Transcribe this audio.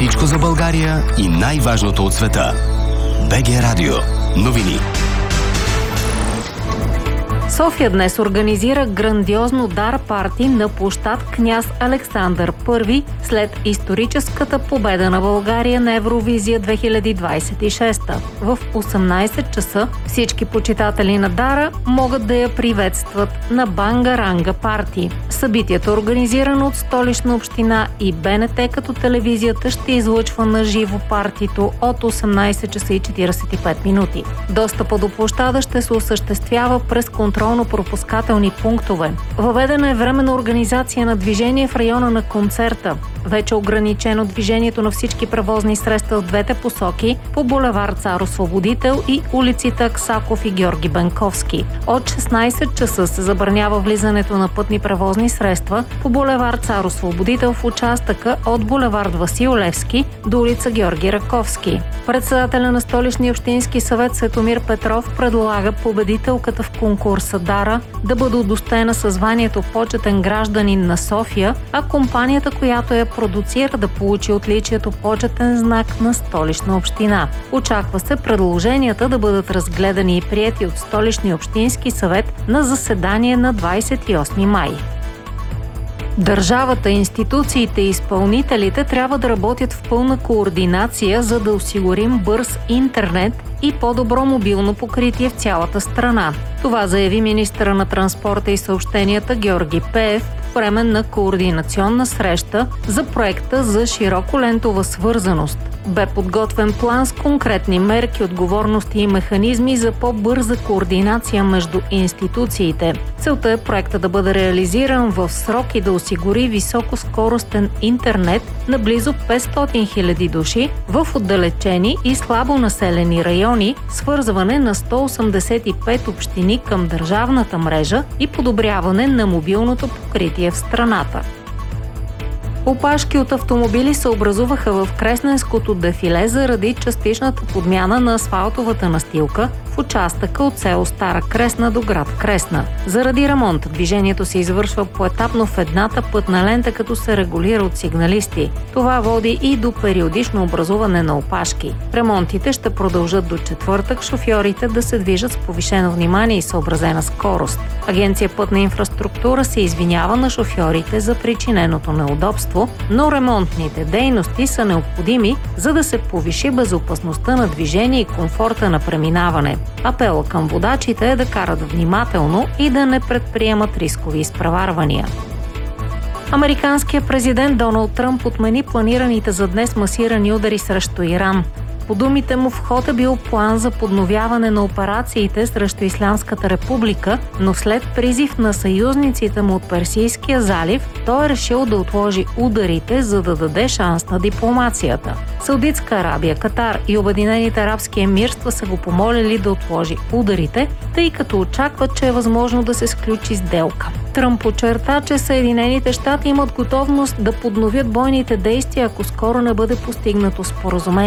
Всичко за България и най-важното от света. БГ Радио. Новини. София днес организира грандиозно дар парти на площад Княз Александър I след историческата победа на България на Евровизия 2026. В 18 часа всички почитатели на дара могат да я приветстват на Банга-Ранга парти. Събитието е организирано от Столична община и БНТ, като телевизията ще излъчва на живо партито от 18 часа и 45 минути. Достъпът до площада ще се осъществява през контролно-пропускателни пунктове. Въведена е временна организация на движение в района на концерта. Вече ограничено движението на всички превозни средства в двете посоки по булевард Цар-Освободител и улиците Аксаков и Георги Бенковски. От 16 часа се забранява влизането на пътни превозни средства по булевард Цар-Освободител в участъка от булевард Васил Левски до улица Георги Раковски. Председателя на Столичния общински съвет Светомир Петров предлага победителката в конкурса Дара да бъде удостоена със званието почетен гражданин на София, а компанията, която я продуцира, да получи отличието почетен знак на Столична община. Очаква се предложенията да бъдат разгледани и приети от Столичния общински съвет на заседание на 28 май. Държавата, институциите и изпълнителите трябва да работят в пълна координация, за да осигурим бърз интернет и по-добро мобилно покритие в цялата страна. Това заяви министъра на транспорта и съобщенията Георги Пеев по време на координационна среща за проекта за широколентова свързаност. Бе подготвен план с конкретни мерки, отговорности и механизми за по-бърза координация между институциите. Целта е проекта да бъде реализиран в срок и да осигури високоскоростен интернет на близо 500 000 души в отдалечени и слабо населени райони, свързване на 185 общини към държавната мрежа и подобряване на мобилното покритие в страната. Опашки от автомобили се образуваха в Кресненското дефиле заради частичната подмяна на асфалтовата настилка в участъка от село Стара Кресна до град Кресна. Заради ремонт движението се извършва поетапно в едната пътна лента, като се регулира от сигналисти. Това води и до периодично образуване на опашки. Ремонтите ще продължат до четвъртък шофьорите да се движат с повишено внимание и съобразена скорост. Агенция Пътна инфраструктура се извинява на шофьорите за причиненото неудобство, но ремонтните дейности са необходими, за да се повиши безопасността на движение и комфорта на преминаване. Апела към водачите е да карат внимателно и да не предприемат рискови изпреварвания. Американският президент Доналд Тръмп отмени планираните за днес масирани удари срещу Иран. По думите му в ход е бил план за подновяване на операциите срещу Ислямската република, но след призив на съюзниците му от Персийския залив, той е решил да отложи ударите, за да даде шанс на дипломацията. Саудитска Арабия, Катар и Обединените арабски емирства са го помолили да отложи ударите, тъй като очакват, че е възможно да се сключи сделка. Тръмп подчерта, че Съединените щати имат готовност да подновят бойните действия, ако скоро не бъде постигнато споразумение.